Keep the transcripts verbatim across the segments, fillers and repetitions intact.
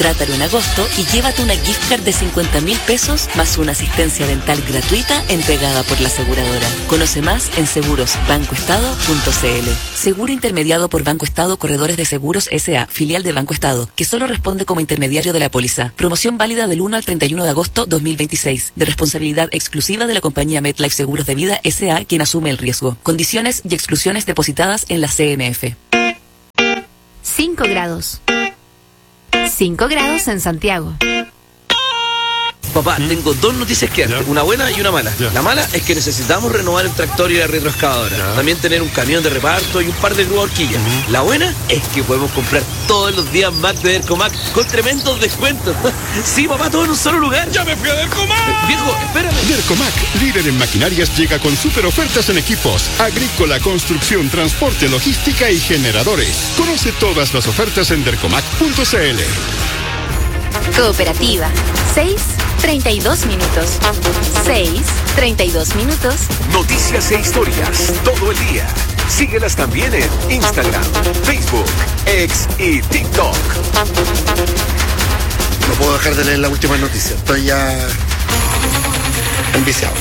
Trátalo en agosto y llévate una gift card de cincuenta mil pesos más una asistencia dental gratuita entregada por la aseguradora. Conoce más en seguros banco estado punto c l. Seguro intermediado por Banco Estado Corredores de Seguros S A, filial de Banco Estado, que solo responde como intermediario de la póliza. Promoción válida del uno al treinta y uno de agosto dos mil veintiséis. De responsabilidad exclusiva de la compañía MetLife Seguros de Vida S A, quien asume el riesgo. Condiciones y exclusiones depositadas en la C M F. cinco grados. cinco grados en Santiago. Papá, ¿Mm? tengo dos noticias que darte, una buena y una mala. Ya. La mala es que necesitamos renovar el tractor y la retroexcavadora. Ya. También tener un camión de reparto y un par de grúas horquillas. Uh-huh. La buena es que podemos comprar todos los días Mac de Dercomac con tremendos descuentos. Sí, papá, todo en un solo lugar. ¡Ya me fui a Dercomac! Eh, viejo, espérame. Dercomac, líder en maquinarias, llega con super ofertas en equipos agrícola, construcción, transporte, logística y generadores. Conoce todas las ofertas en dercomac punto c l. Cooperativa. seis, treinta y dos minutos. seis, treinta y dos minutos. Noticias e historias todo el día. Síguelas también en Instagram, Facebook, X y TikTok. No puedo dejar de leer la última noticia. Estoy ya enviciado.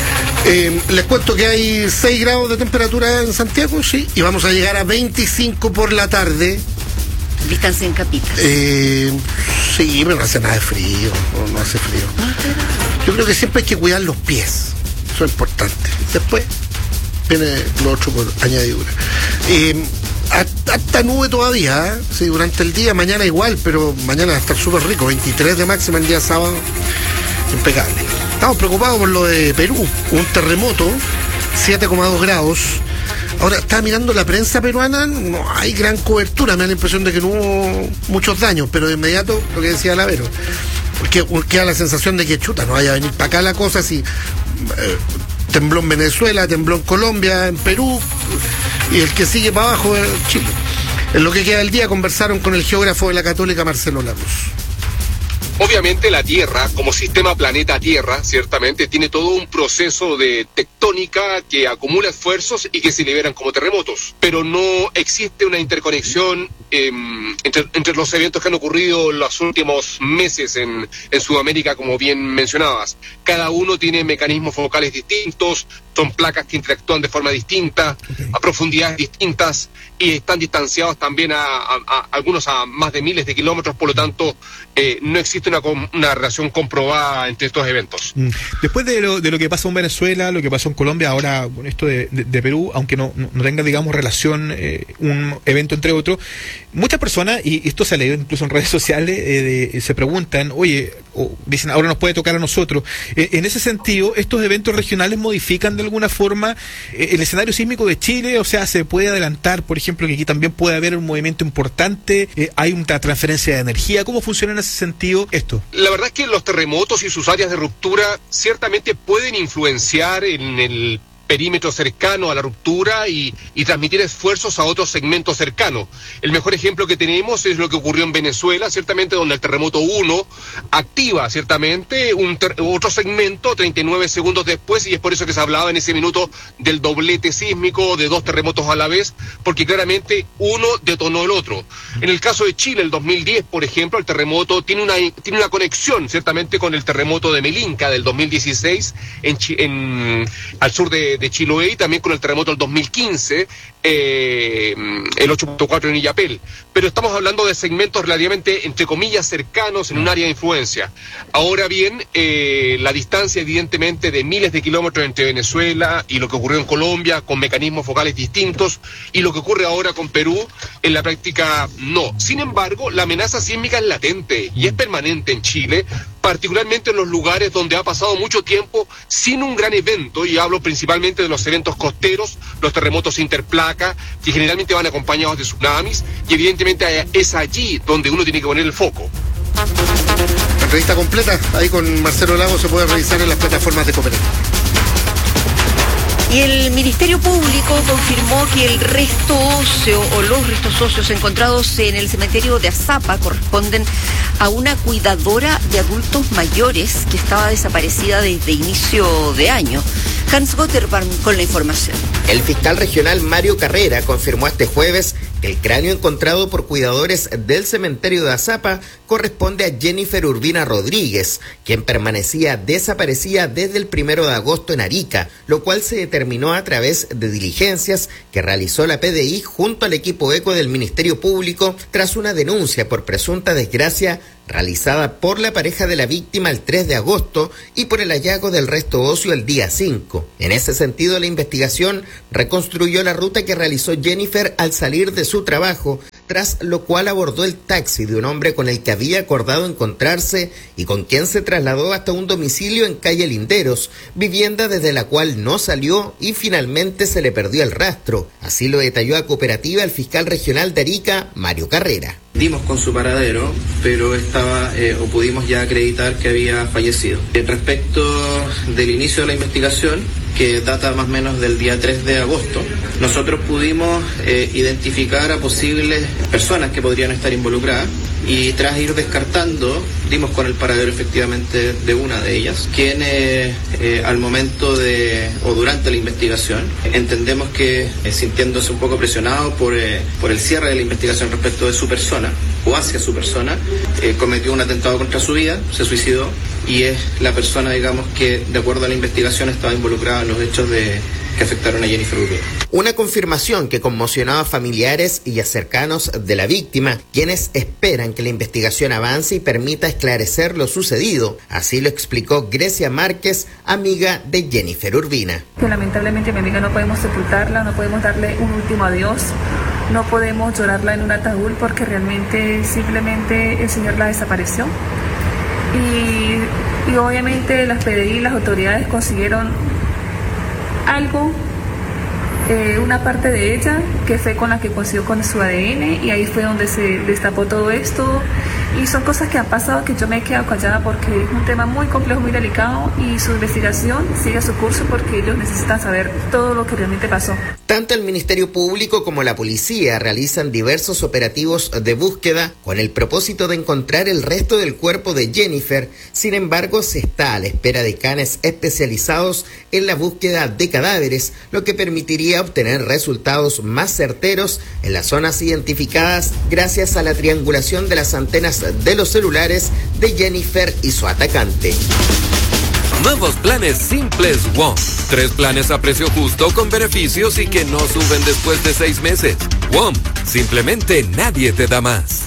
Eh, les cuento que hay seis grados de temperatura en Santiago, sí, y vamos a llegar a veinticinco por la tarde. Distancia en Capitas. Eh, sí, pero no hace nada de frío, no, no hace frío. Yo creo que siempre hay que cuidar los pies, eso es importante. Después viene lo otro por añadidura. Eh, hasta nube todavía, ¿eh? Sí, durante el día, mañana igual, pero mañana va a estar súper rico, veintitrés de máxima el día sábado, impecable. Estamos preocupados por lo de Perú, un terremoto, siete coma dos grados. Ahora, estaba mirando la prensa peruana, no hay gran cobertura, me da la impresión de que no hubo muchos daños, pero de inmediato, lo que decía Lavero, porque queda la sensación de que chuta, no vaya a venir para acá la cosa, si eh, tembló en Venezuela, tembló en Colombia, en Perú, y el que sigue para abajo es Chile. En lo que queda del día conversaron con el geógrafo de la Católica, Marcelo Lagos. Obviamente la Tierra, como sistema planeta Tierra, ciertamente tiene todo un proceso de tectónica que acumula esfuerzos y que se liberan como terremotos. Pero no existe una interconexión eh, entre, entre los eventos que han ocurrido en los últimos meses en, en Sudamérica, como bien mencionabas. Cada uno tiene mecanismos focales distintos, son placas que interactúan de forma distinta, okay, a profundidades distintas, y están distanciados también a, a, a algunos a más de miles de kilómetros, por lo tanto eh, no existe una, una relación comprobada entre estos eventos. Mm. Después de lo, de lo que pasó en Venezuela, lo que pasó en Colombia, ahora con esto de, de, de Perú, aunque no, no tenga, digamos, relación eh, un evento entre otros, muchas personas, y esto se ha leído incluso en redes sociales, eh, de, se preguntan, oye, o dicen, ahora nos puede tocar a nosotros. Eh, en ese sentido, ¿estos eventos regionales modifican de alguna forma eh, el escenario sísmico de Chile? O sea, ¿se puede adelantar, por ejemplo, que aquí también puede haber un movimiento importante? Eh, ¿Hay una transferencia de energía? ¿Cómo funciona en ese sentido esto? La verdad es que los terremotos y sus áreas de ruptura ciertamente pueden influenciar en el perímetro cercano a la ruptura y, y transmitir esfuerzos a otros segmentos cercanos. El mejor ejemplo que tenemos es lo que ocurrió en Venezuela, ciertamente, donde el terremoto uno activa ciertamente un ter- otro segmento treinta y nueve segundos después, y es por eso que se hablaba en ese minuto del doblete sísmico, de dos terremotos a la vez, porque claramente uno detonó el otro. En el caso de Chile, el dos mil diez, por ejemplo, el terremoto tiene una, tiene una conexión ciertamente con el terremoto de Melinca del dos mil dieciséis en, en, al sur de de Chiloé, y también con el terremoto del dos mil quince, eh, el ocho punto cuatro en Illapel. Pero estamos hablando de segmentos relativamente, entre comillas, cercanos en un área de influencia. Ahora bien, eh, la distancia evidentemente de miles de kilómetros entre Venezuela y lo que ocurrió en Colombia, con mecanismos focales distintos, y lo que ocurre ahora con Perú, en la práctica no. Sin embargo, la amenaza sísmica es latente y es permanente en Chile, particularmente en los lugares donde ha pasado mucho tiempo sin un gran evento, y hablo principalmente de los eventos costeros, los terremotos interplaca, que generalmente van acompañados de tsunamis, y evidentemente es allí donde uno tiene que poner el foco. La entrevista completa, ahí con Marcelo Lagos, se puede revisar en las plataformas de Cooperativa. Y el Ministerio Público confirmó que el resto óseo o los restos óseos encontrados en el cementerio de Azapa corresponden a una cuidadora de adultos mayores que estaba desaparecida desde inicio de año. Hans Gotterbarn con la información. El fiscal regional Mario Carrera confirmó este jueves El cráneo encontrado por cuidadores del cementerio de Azapa corresponde a Jennifer Urbina Rodríguez, quien permanecía desaparecida desde el primero de agosto en Arica, lo cual se determinó a través de diligencias que realizó la P D I junto al equipo ECO del Ministerio Público tras una denuncia por presunta desgracia realizada por la pareja de la víctima el tres de agosto y por el hallazgo del resto óseo el día cinco. En ese sentido, la investigación reconstruyó la ruta que realizó Jennifer al salir de su trabajo, tras lo cual abordó el taxi de un hombre con el que había acordado encontrarse y con quien se trasladó hasta un domicilio en calle Linderos, vivienda desde la cual no salió y finalmente se le perdió el rastro. Así lo detalló a Cooperativa el fiscal regional de Arica, Mario Carrera. Dimos con su paradero, pero estaba eh, o pudimos ya acreditar que había fallecido. Eh, respecto del inicio de la investigación, que data más o menos del día tres de agosto, nosotros pudimos eh, identificar a posibles personas que podrían estar involucradas y tras ir descartando, dimos con el paradero efectivamente de una de ellas, quien eh, eh, al momento de o durante la investigación entendemos que eh, sintiéndose un poco presionado por, eh, por el cierre de la investigación respecto de su persona o hacia su persona, eh, cometió un atentado contra su vida, se suicidó y es la persona, digamos, que de acuerdo a la investigación estaba involucrada en los hechos de que afectaron a Jennifer Urbina. Una confirmación que conmocionó a familiares y a cercanos de la víctima, quienes esperan que la investigación avance y permita esclarecer lo sucedido. Así lo explicó Grecia Márquez, amiga de Jennifer Urbina. Que lamentablemente mi amiga no podemos sepultarla, no podemos darle un último adiós, no podemos llorarla en un ataúd porque realmente simplemente el Señor la desapareció. Y, y obviamente las P D I, las autoridades consiguieron algo, eh, una parte de ella que fue con la que consiguió con su A D N y ahí fue donde se destapó todo esto y son cosas que han pasado que yo me he quedado callada porque es un tema muy complejo, muy delicado y su investigación sigue su curso porque ellos necesitan saber todo lo que realmente pasó. Tanto el Ministerio Público como la policía realizan diversos operativos de búsqueda con el propósito de encontrar el resto del cuerpo de Jennifer. Sin embargo, se está a la espera de canes especializados en la búsqueda de cadáveres, lo que permitiría obtener resultados más certeros en las zonas identificadas gracias a la triangulación de las antenas de los celulares de Jennifer y su atacante. Nuevos planes simples WOM. Tres planes a precio justo con beneficios y que no suben después de seis meses. WOM, simplemente nadie te da más.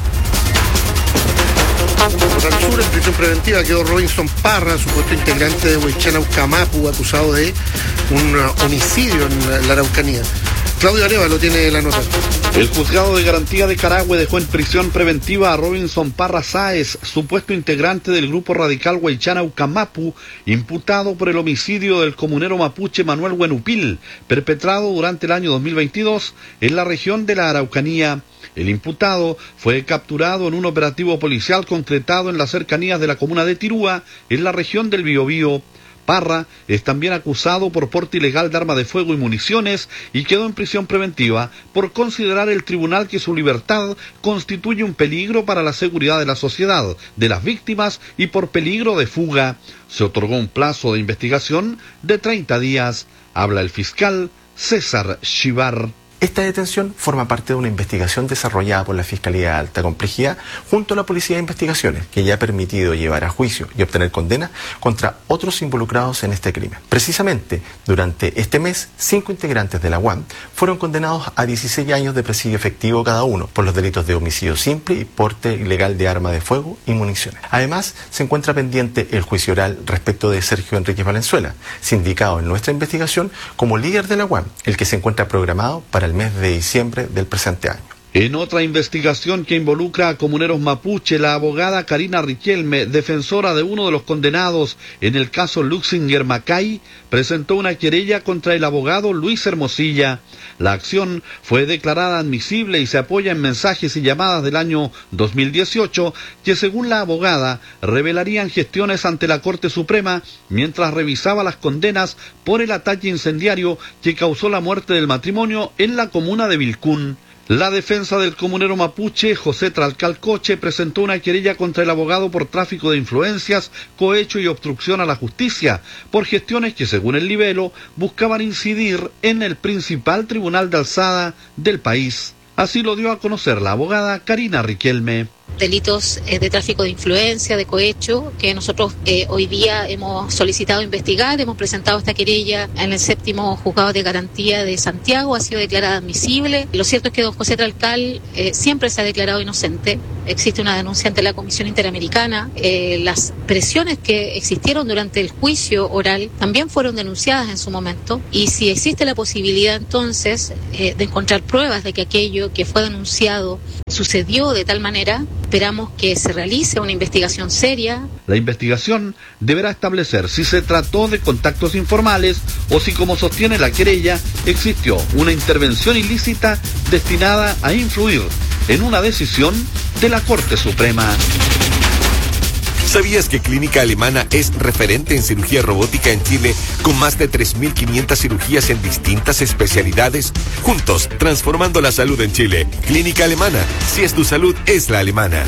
Al sur, en prisión preventiva, quedó Robinson Parra, supuesto integrante de Huaychana Ucamapu, acusado de un homicidio en la Araucanía. Claudio Arevalo tiene la nota. El juzgado de garantía de Carahue dejó en prisión preventiva a Robinson Parra Sáez, supuesto integrante del grupo radical Huaychana Ucamapu, imputado por el homicidio del comunero mapuche Manuel Huenupil, perpetrado durante el año dos mil veintidós en la región de la Araucanía. El imputado fue capturado en un operativo policial concretado en las cercanías de la comuna de Tirúa, en la región del Biobío. Parra es también acusado por porte ilegal de arma de fuego y municiones y quedó en prisión preventiva por considerar el tribunal que su libertad constituye un peligro para la seguridad de la sociedad, de las víctimas y por peligro de fuga. Se otorgó un plazo de investigación de treinta días. Habla el fiscal César Chivar. Esta detención forma parte de una investigación desarrollada por la Fiscalía de Alta Complejidad junto a la Policía de Investigaciones, que ya ha permitido llevar a juicio y obtener condena contra otros involucrados en este crimen. Precisamente, durante este mes, cinco integrantes de la U A M fueron condenados a dieciséis años de presidio efectivo cada uno por los delitos de homicidio simple y porte ilegal de arma de fuego y municiones. Además, se encuentra pendiente el juicio oral respecto de Sergio Enríquez Valenzuela, sindicado en nuestra investigación como líder de la U A M, el que se encuentra programado para el mes de diciembre del presente año. En otra investigación que involucra a comuneros mapuche, la abogada Karina Riquelme, defensora de uno de los condenados en el caso Luxinger Macay, presentó una querella contra el abogado Luis Hermosilla. La acción fue declarada admisible y se apoya en mensajes y llamadas del año dos mil dieciocho que, según la abogada, revelarían gestiones ante la Corte Suprema mientras revisaba las condenas por el ataque incendiario que causó la muerte del matrimonio en la comuna de Vilcún. La defensa del comunero mapuche, José Tralcalcoche, presentó una querella contra el abogado por tráfico de influencias, cohecho y obstrucción a la justicia, por gestiones que, según el libelo, buscaban incidir en el principal tribunal de alzada del país. Así lo dio a conocer la abogada Karina Riquelme. Delitos eh, de tráfico de influencia, de cohecho, que nosotros eh, hoy día hemos solicitado investigar, hemos presentado esta querella en el séptimo juzgado de garantía de Santiago, ha sido declarada admisible. Lo cierto es que don José Tralcal eh, siempre se ha declarado inocente. Existe una denuncia ante la Comisión Interamericana. Eh, las presiones que existieron durante el juicio oral también fueron denunciadas en su momento. Y si existe la posibilidad entonces eh, de encontrar pruebas de que aquello que fue denunciado sucedió de tal manera, esperamos que se realice una investigación seria. La investigación deberá establecer si se trató de contactos informales o si, como sostiene la querella, existió una intervención ilícita destinada a influir en una decisión de la Corte Suprema. ¿Sabías que Clínica Alemana es referente en cirugía robótica en Chile con más de tres mil quinientas cirugías en distintas especialidades? Juntos, transformando la salud en Chile. Clínica Alemana. Si es tu salud, es la alemana.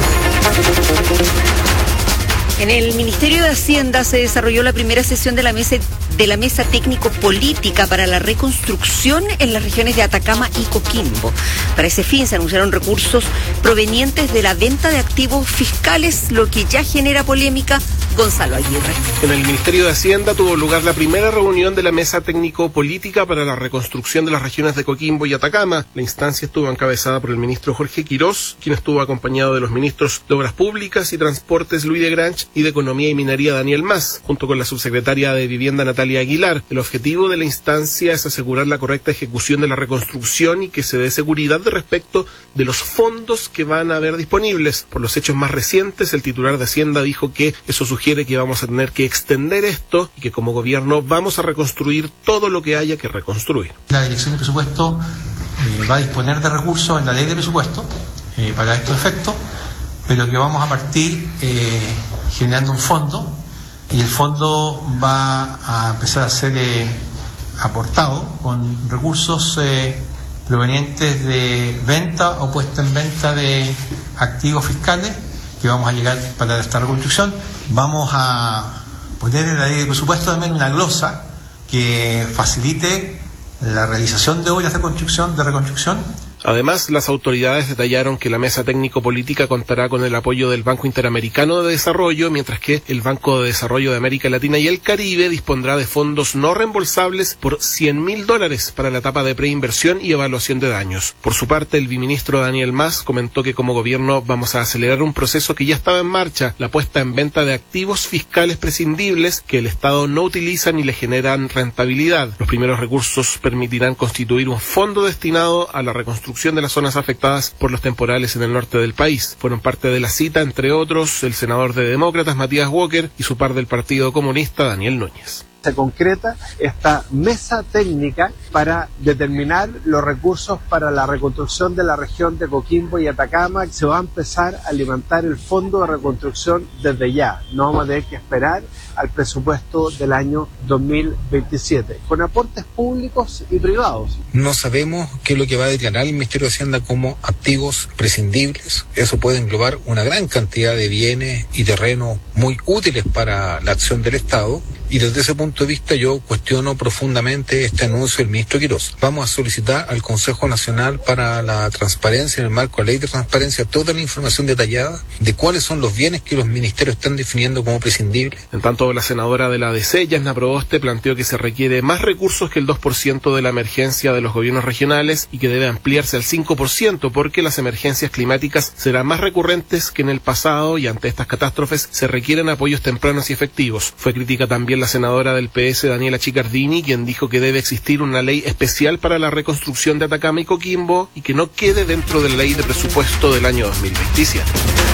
En el Ministerio de Hacienda se desarrolló la primera sesión de la mesa de la mesa técnico-política para la reconstrucción en las regiones de Atacama y Coquimbo. Para ese fin se anunciaron recursos provenientes de la venta de activos fiscales, lo que ya genera polémica. Gonzalo Aguirre. En el Ministerio de Hacienda tuvo lugar la primera reunión de la mesa técnico-política para la reconstrucción de las regiones de Coquimbo y Atacama. La instancia estuvo encabezada por el ministro Jorge Quirós, quien estuvo acompañado de los ministros de Obras Públicas y Transportes Luis de Granch y de Economía y Minería Daniel Mas, junto con la subsecretaria de Vivienda Natalia Aguilar. El objetivo de la instancia es asegurar la correcta ejecución de la reconstrucción y que se dé seguridad de respecto de los fondos que van a haber disponibles. Por los hechos más recientes, el titular de Hacienda dijo que eso sugiere que vamos a tener que extender esto y que como gobierno vamos a reconstruir todo lo que haya que reconstruir. La Dirección de Presupuesto eh, va a disponer de recursos en la ley de presupuesto eh, para estos efectos, pero que vamos a partir eh, generando un fondo y el fondo va a empezar a ser eh, aportado con recursos eh, provenientes de venta o puesta en venta de activos fiscales que vamos a llegar para esta reconstrucción. Vamos a poner en la ley de presupuesto también una glosa que facilite la realización de obras de construcción, de reconstrucción. Además, las autoridades detallaron que la mesa técnico-política contará con el apoyo del Banco Interamericano de Desarrollo, mientras que el Banco de Desarrollo de América Latina y el Caribe dispondrá de fondos no reembolsables por cien mil dólares para la etapa de preinversión y evaluación de daños. Por su parte, el viceministro Daniel Mas comentó que como gobierno vamos a acelerar un proceso que ya estaba en marcha, la puesta en venta de activos fiscales prescindibles que el Estado no utiliza ni le generan rentabilidad. Los primeros recursos permitirán constituir un fondo destinado a la reconstrucción de las zonas afectadas por los temporales en el norte del país. Fueron parte de la cita, entre otros, el senador de Demócratas, Matías Walker, y su par del Partido Comunista, Daniel Núñez. Se concreta esta mesa técnica para determinar los recursos para la reconstrucción de la región de Coquimbo y Atacama. Se va a empezar a levantar el fondo de reconstrucción desde ya. No vamos a tener que esperar al presupuesto del año dos mil veintisiete, con aportes públicos y privados. No sabemos qué es lo que va a declarar el Ministerio de Hacienda como activos prescindibles. Eso puede englobar una gran cantidad de bienes y terrenos muy útiles para la acción del Estado. Y desde ese punto de vista yo cuestiono profundamente este anuncio del ministro Quirós. Vamos a solicitar al Consejo Nacional para la Transparencia, en el marco de la Ley de Transparencia, toda la información detallada de cuáles son los bienes que los ministerios están definiendo como prescindibles. En tanto, la senadora de la A D C, Yasna Proboste, planteó que se requiere más recursos que el dos por ciento de la emergencia de los gobiernos regionales y que debe ampliarse al cinco por ciento porque las emergencias climáticas serán más recurrentes que en el pasado y ante estas catástrofes se requieren apoyos tempranos y efectivos. Fue crítica también la senadora del P S, Daniela Chicardini, quien dijo que debe existir una ley especial para la reconstrucción de Atacama y Coquimbo y que no quede dentro de la ley de presupuesto del año dos mil veintisiete.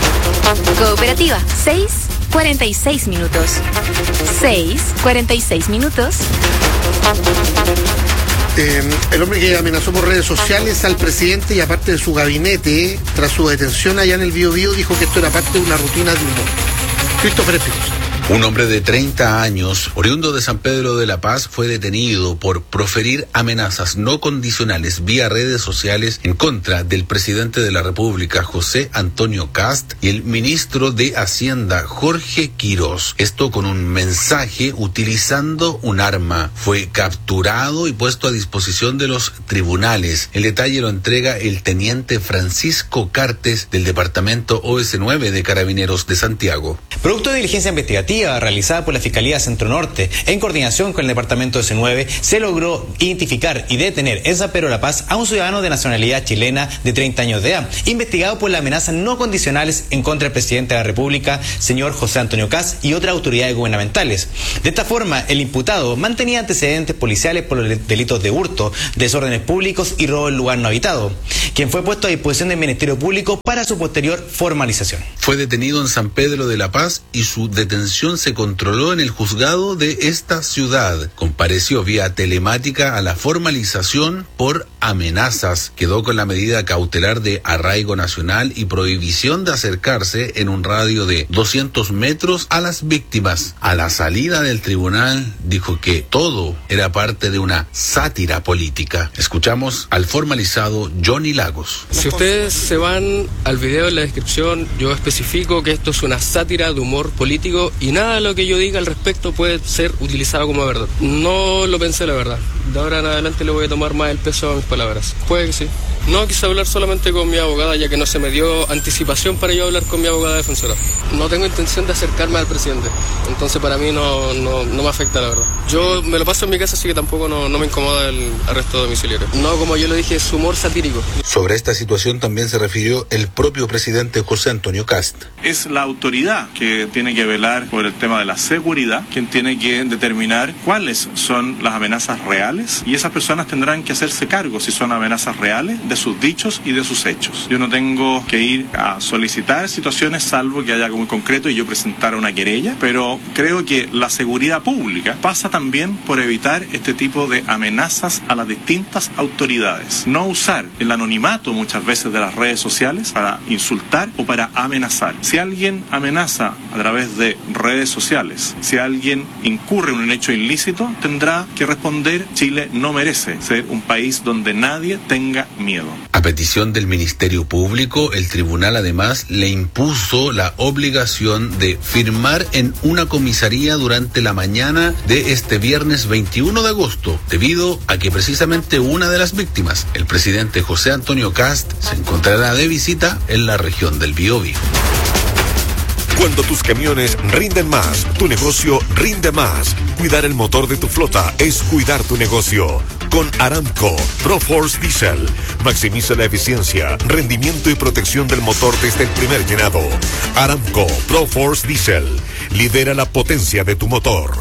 Cooperativa, seis cuarenta y seis minutos. seis cuarenta y seis minutos. Eh, el hombre que amenazó por redes sociales al presidente y aparte de su gabinete tras su detención allá en el Bío Bío dijo que esto era parte de una rutina de humor. Christopher Espinosa. Un hombre de treinta años, oriundo de San Pedro de la Paz, fue detenido por proferir amenazas no condicionales vía redes sociales en contra del presidente de la República, José Antonio Kast, y el ministro de Hacienda, Jorge Quirós. Esto con un mensaje utilizando un arma. Fue capturado y puesto a disposición de los tribunales. El detalle lo entrega el teniente Francisco Cartes del departamento O S nueve de Carabineros de Santiago. Producto de diligencia investigativa realizada por la Fiscalía Centro Norte, en coordinación con el departamento O S nueve, se logró identificar y detener en San Pedro de la Paz a un ciudadano de nacionalidad chilena de treinta años de edad, investigado por las amenazas no condicionales en contra del presidente de la República, señor José Antonio Kast, y otras autoridades gubernamentales. De esta forma, el imputado mantenía antecedentes policiales por los delitos de hurto, desórdenes públicos y robo en lugar no habitado, quien fue puesto a disposición del Ministerio Público para su posterior formalización. Fue detenido en San Pedro de la Paz y su detención se controló en el juzgado de esta ciudad. Compareció vía telemática a la formalización por amenazas. Quedó con la medida cautelar de arraigo nacional y prohibición de acercarse en un radio de doscientos metros a las víctimas. A la salida del tribunal dijo que todo era parte de una sátira política. Escuchamos al formalizado Johnny Lagos. Si ustedes se van al video en la descripción, yo especifico que esto es una sátira de humor político y nada de lo que yo diga al respecto puede ser utilizado como verdad. No lo pensé, la verdad. De ahora en adelante le voy a tomar más el peso a mis palabras. Puede que sí. No quise hablar solamente con mi abogada, ya que no se me dio anticipación para yo hablar con mi abogada defensora. No tengo intención de acercarme al presidente, entonces para mí no, no, no me afecta, la verdad. Yo me lo paso en mi casa, así que tampoco no, no me incomoda el arresto domiciliario. No, como yo lo dije, es humor satírico. Sobre esta situación también se refirió el propio presidente José Antonio Kast. Es la autoridad que tiene que velar por el tema de la seguridad, quien tiene que determinar cuáles son las amenazas reales, y esas personas tendrán que hacerse cargo si son amenazas reales de sus dichos y de sus hechos. Yo no tengo que ir a solicitar situaciones salvo que haya algo muy concreto y yo presentara una querella, pero creo que la seguridad pública pasa también por evitar este tipo de amenazas a las distintas autoridades. No usar el anonimato muchas veces de las redes sociales para insultar o para amenazar. Si alguien amenaza a través de redes sociales, si alguien incurre en un hecho ilícito, tendrá que responder. Chile no merece ser un país donde nadie tenga miedo. A petición del Ministerio Público, el tribunal además le impuso la obligación de firmar en una comisaría durante la mañana de este viernes veintiuno de agosto, debido a que precisamente una de las víctimas, el presidente José Antonio Kast, se encontrará de visita en la región del Biobío. Cuando tus camiones rinden más, tu negocio rinde más. Cuidar el motor de tu flota es cuidar tu negocio. Con Aramco ProForce Diesel, maximiza la eficiencia, rendimiento y protección del motor desde el primer llenado. Aramco ProForce Diesel, lidera la potencia de tu motor.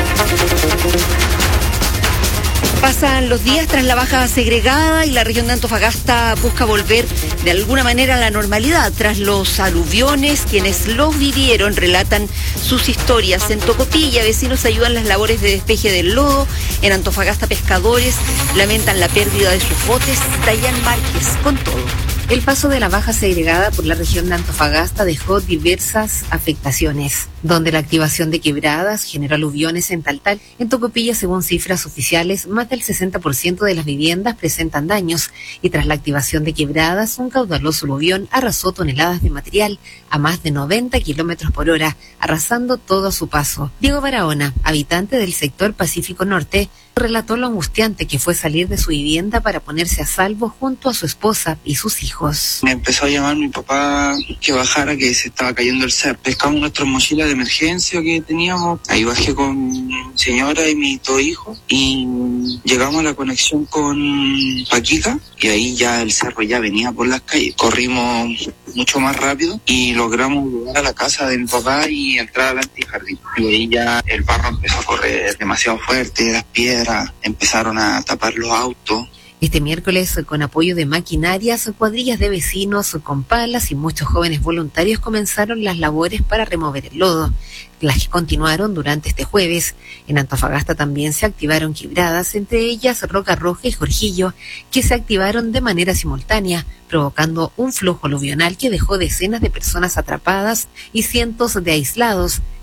Pasan los días tras la baja segregada y la región de Antofagasta busca volver de alguna manera a la normalidad. Tras los aluviones, quienes los vivieron relatan sus historias. En Tocopilla, vecinos ayudan las labores de despeje del lodo. En Antofagasta, pescadores lamentan la pérdida de sus botes. Dayan Márquez con todo. El paso de la baja segregada por la región de Antofagasta dejó diversas afectaciones, donde la activación de quebradas generó aluviones en Taltal. En Tocopilla, según cifras oficiales, más del sesenta por ciento de las viviendas presentan daños, y tras la activación de quebradas, un caudaloso aluvión arrasó toneladas de material a más de noventa kilómetros por hora, arrasando todo a su paso. Diego Barahona, habitante del sector Pacífico Norte, relató lo angustiante que fue salir de su vivienda para ponerse a salvo junto a su esposa y sus hijos. Me empezó a llamar mi papá que bajara, que se estaba cayendo el cerro. Pescamos nuestras mochilas de emergencia que teníamos. Ahí bajé con mi señora y mis dos hijos y llegamos a la conexión con Paquica y ahí ya el cerro ya venía por las calles. Corrimos mucho más rápido y logramos llegar a la casa de mi papá y entrar al antijardín. Y ahí ya el barro empezó a correr demasiado fuerte, las piedras empezaron a tapar los autos. Este miércoles, con apoyo de maquinarias, cuadrillas de vecinos con palas y muchos jóvenes voluntarios comenzaron las labores para remover el lodo, las que continuaron durante este jueves. En Antofagasta también se activaron quebradas, entre ellas Roca Roja y Jorgillo, que se activaron de manera simultánea, provocando un flujo aluvional que dejó decenas de personas atrapadas y cientos de aislados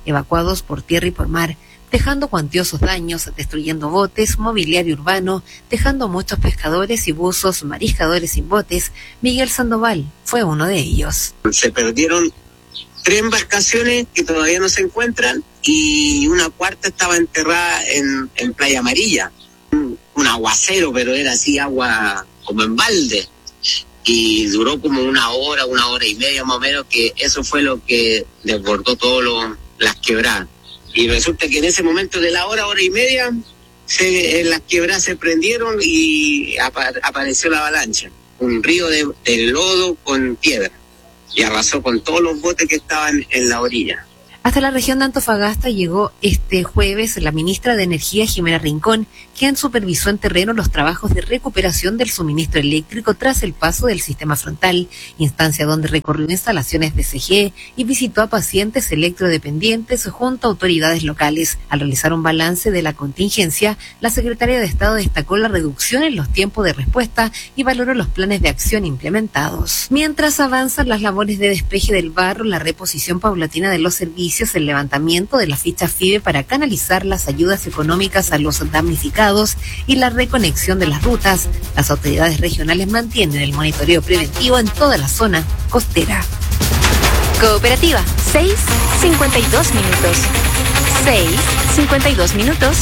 evacuados por tierra y por mar, dejando cuantiosos daños, destruyendo botes, mobiliario urbano, dejando muchos pescadores y buzos, mariscadores sin botes. Miguel Sandoval fue uno de ellos. Se perdieron tres embarcaciones que todavía no se encuentran y una cuarta estaba enterrada en, en Playa Amarilla. Un, un aguacero, pero era así agua como en balde. Y duró como una hora, una hora y media más o menos, que eso fue lo que desbordó todas las quebradas. Y resulta que en ese momento de la hora, hora y media, se, las quebradas se prendieron y apa- apareció la avalancha. Un río de, de lodo con piedra. Y arrasó con todos los botes que estaban en la orilla. Hasta la región de Antofagasta llegó este jueves la ministra de Energía, Jimena Rincón, quien supervisó en terreno los trabajos de recuperación del suministro eléctrico tras el paso del sistema frontal, instancia donde recorrió instalaciones de C G E y visitó a pacientes electrodependientes junto a autoridades locales. Al realizar un balance de la contingencia, la secretaria de Estado destacó la reducción en los tiempos de respuesta y valoró los planes de acción implementados. Mientras avanzan las labores de despeje del barro, la reposición paulatina de los servicios, el levantamiento de la ficha F I B E para canalizar las ayudas económicas a los damnificados y la reconexión de las rutas, las autoridades regionales mantienen el monitoreo preventivo en toda la zona costera. Cooperativa, seis cincuenta y dos minutos. seis cincuenta y dos minutos.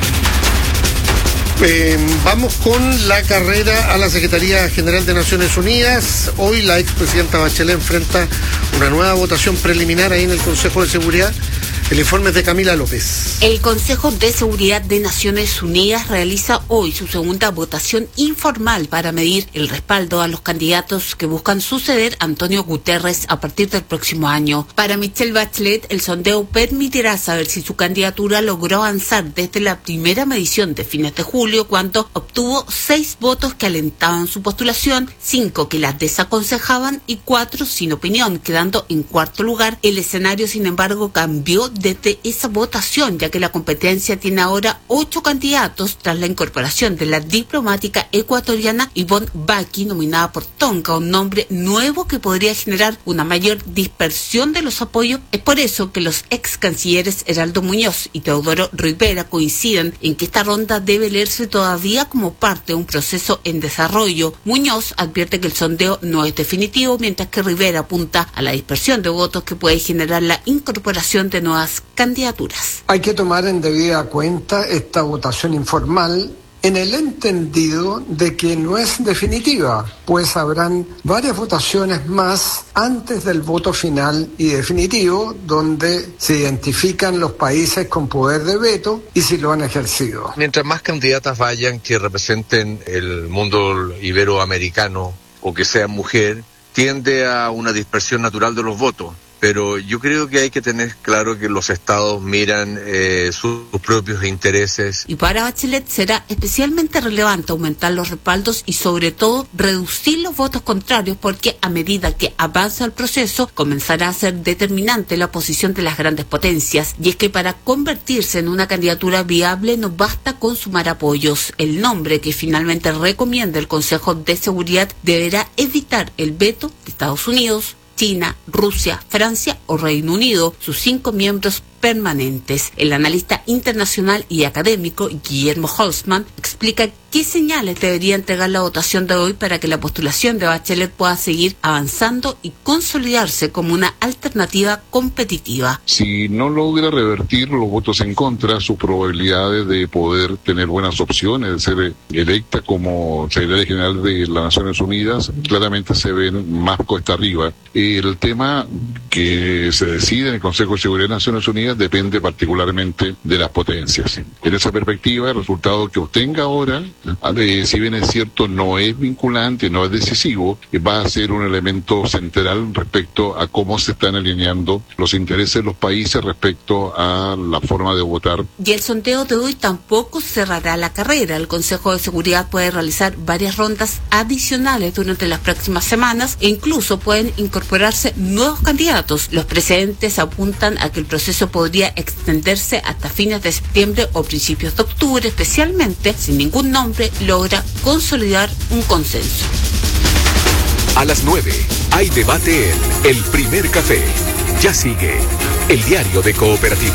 Eh, vamos con la carrera a la Secretaría General de Naciones Unidas. Hoy la expresidenta Bachelet enfrenta una nueva votación preliminar ahí en el Consejo de Seguridad. El informe es de Camila López. El Consejo de Seguridad de Naciones Unidas realiza hoy su segunda votación informal para medir el respaldo a los candidatos que buscan suceder a Antonio Guterres a partir del próximo año. Para Michelle Bachelet, el sondeo permitirá saber si su candidatura logró avanzar desde la primera medición de fines de julio, cuando obtuvo seis votos que alentaban su postulación, cinco que la desaconsejaban y cuatro sin opinión, quedando en cuarto lugar. El escenario, sin embargo, cambió desde esa votación, ya que la competencia tiene ahora ocho candidatos tras la incorporación de la diplomática ecuatoriana Yvonne Baki, nominada por Tonga, un nombre nuevo que podría generar una mayor dispersión de los apoyos. Es por eso que los ex cancilleres Heraldo Muñoz y Teodoro Rivera coinciden en que esta ronda debe leerse todavía como parte de un proceso en desarrollo. Muñoz advierte que el sondeo no es definitivo, mientras que Rivera apunta a la dispersión de votos que puede generar la incorporación de nuevas candidaturas. Hay que tomar en debida cuenta esta votación informal en el entendido de que no es definitiva, pues habrán varias votaciones más antes del voto final y definitivo, donde se identifican los países con poder de veto y si lo han ejercido. Mientras más candidatas vayan que representen el mundo iberoamericano o que sean mujer, tiende a una dispersión natural de los votos. Pero yo creo que hay que tener claro que los estados miran eh, sus, sus propios intereses. Y para Bachelet será especialmente relevante aumentar los respaldos y sobre todo reducir los votos contrarios, porque a medida que avanza el proceso comenzará a ser determinante la posición de las grandes potencias. Y es que para convertirse en una candidatura viable no basta con sumar apoyos. El nombre que finalmente recomienda el Consejo de Seguridad deberá evitar el veto de Estados Unidos, China, Rusia, Francia o Reino Unido, sus cinco miembros permanentes. El analista internacional y académico Guillermo Holzman explica qué señales debería entregar la votación de hoy para que la postulación de Bachelet pueda seguir avanzando y consolidarse como una alternativa competitiva. Si no logra revertir los votos en contra, sus probabilidades de poder tener buenas opciones, de ser electa como secretaria general de las Naciones Unidas, claramente se ven más cuesta arriba. El tema que se decide en el Consejo de Seguridad de Naciones Unidas depende particularmente de las potencias. En esa perspectiva, el resultado que obtenga ahora, eh, si bien es cierto no es vinculante, no es decisivo, eh, va a ser un elemento central respecto a cómo se están alineando los intereses de los países respecto a la forma de votar. Y el sondeo de hoy tampoco cerrará la carrera. El Consejo de Seguridad puede realizar varias rondas adicionales durante las próximas semanas e incluso pueden incorporarse nuevos candidatos. Los precedentes apuntan a que el proceso podría extenderse hasta fines de septiembre o principios de octubre, especialmente si ningún nombre logra consolidar un consenso. A las nueve hay debate en El Primer Café. Ya sigue el diario de Cooperativa.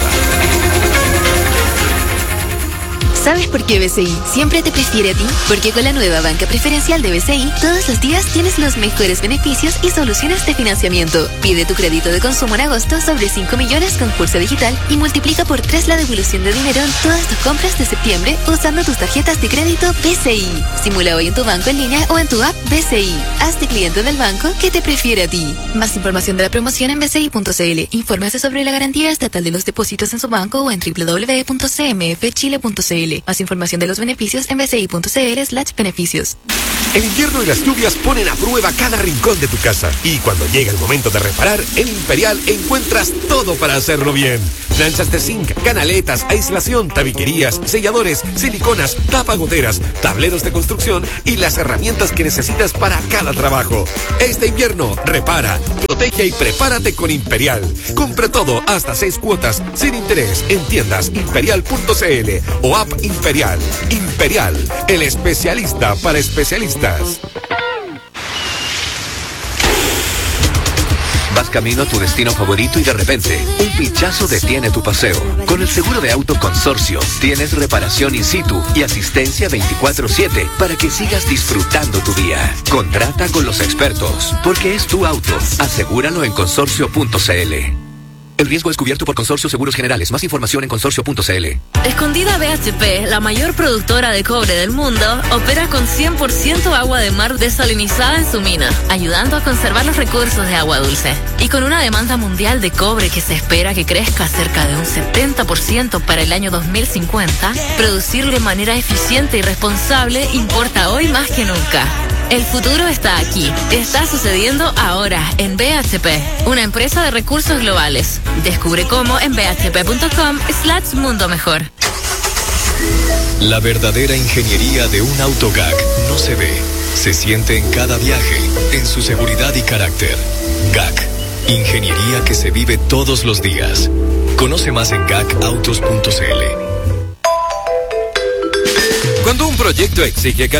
¿Sabes por qué B C I siempre te prefiere a ti? Porque con la nueva banca preferencial de B C I, todos los días tienes los mejores beneficios y soluciones de financiamiento. Pide tu crédito de consumo en agosto sobre cinco millones con Pulso Digital y multiplica por tres la devolución de dinero en todas tus compras de septiembre usando tus tarjetas de crédito B C I. Simula hoy en tu banco en línea o en tu app B C I. Hazte cliente del banco que te prefiere a ti. Más información de la promoción en b c i punto c l. Infórmese sobre la garantía estatal de los depósitos en su banco o en w w w punto c m f chile punto c l. Más información de los beneficios en b c i punto c l slash beneficios. El invierno y las lluvias ponen a prueba cada rincón de tu casa. Y cuando llega el momento de reparar, en Imperial encuentras todo para hacerlo bien. Planchas de zinc, canaletas, aislación, tabiquerías, selladores, siliconas, tapagoteras, tableros de construcción y las herramientas que necesitas para cada trabajo. Este invierno, repara, protege y prepárate con Imperial. Compra todo hasta seis cuotas sin interés en tiendas imperial punto c l o app Imperial. Imperial, el especialista para especialistas. Vas camino a tu destino favorito y de repente, un pinchazo detiene tu paseo. Con el seguro de auto Consorcio, tienes reparación in situ y asistencia veinticuatro siete para que sigas disfrutando tu día. Contrata con los expertos, porque es tu auto. Asegúralo en consorcio punto c l. El riesgo es cubierto por Consorcio Seguros Generales. Más información en consorcio punto c l. Escondida B H P, la mayor productora de cobre del mundo, opera con cien por ciento agua de mar desalinizada en su mina, ayudando a conservar los recursos de agua dulce. Y con una demanda mundial de cobre que se espera que crezca cerca de un setenta por ciento para el año dos mil cincuenta, producirlo de manera eficiente y responsable importa hoy más que nunca. El futuro está aquí. Está sucediendo ahora en B H P, una empresa de recursos globales. Descubre cómo en b h p punto com slash mundo mejor. La verdadera ingeniería de un auto G A C no se ve, se siente en cada viaje, en su seguridad y carácter. G A C, ingeniería que se vive todos los días. Conoce más en gac autos punto c l. Cuando un proyecto exige